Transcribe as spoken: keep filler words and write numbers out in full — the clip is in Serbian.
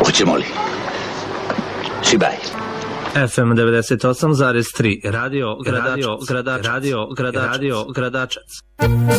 Hoćemo li? Šibaj. F M devedeset osam zarez tri Radio Gradačac. Radio Gradačac. Radio Gradačac.